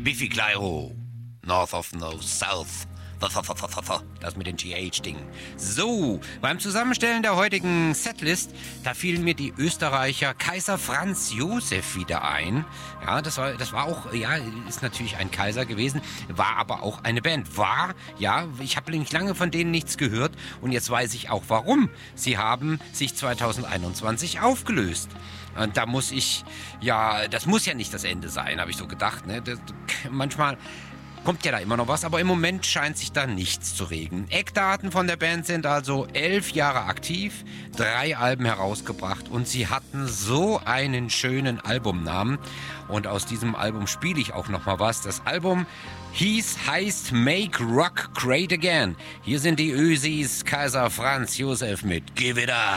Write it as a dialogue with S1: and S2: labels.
S1: Biffy Clyro. North of no South. Das mit den GH-Dingen. So, beim Zusammenstellen der heutigen Setlist, da fielen mir die Österreicher Kaiser Franz Josef wieder ein. Ja, das war auch, ja, ist natürlich ein Kaiser gewesen, war aber auch eine Band. Ich habe nämlich lange von denen nichts gehört und jetzt weiß ich auch warum. Sie haben sich 2021 aufgelöst. Und da muss das muss ja nicht das Ende sein, habe ich so gedacht. Ne? Manchmal kommt ja da immer noch was, aber im Moment scheint sich da nichts zu regen. Eckdaten von der Band sind also 11 Jahre aktiv, 3 Alben herausgebracht und sie hatten so einen schönen Albumnamen. Und aus diesem Album spiele ich auch noch mal was. Das Album heißt Make Rock Great Again. Hier sind die Ösis, Kaiser Franz Josef mit Give It Up.